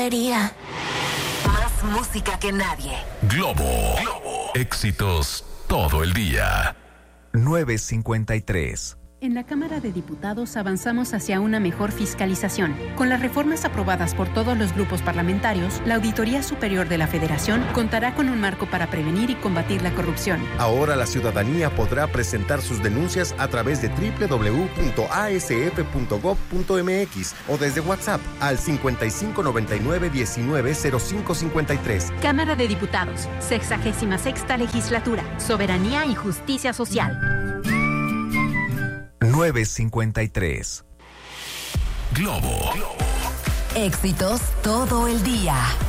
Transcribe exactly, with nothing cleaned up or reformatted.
debería. Más música que nadie. Globo. Globo. Éxitos todo el día. nueve cincuenta y tres. En la Cámara de Diputados avanzamos hacia una mejor fiscalización. Con las reformas aprobadas por todos los grupos parlamentarios, la Auditoría Superior de la Federación contará con un marco para prevenir y combatir la corrupción. Ahora la ciudadanía podrá presentar sus denuncias a través de doble u doble u doble u punto a s f punto gob punto m x o desde WhatsApp al cincuenta y cinco noventa y nueve diecinueve cero cinco cincuenta y tres. Cámara de Diputados, sexagésima sexta Legislatura, Soberanía y Justicia Social. nueve cincuenta y tres. Globo. Globo. Éxitos todo el día.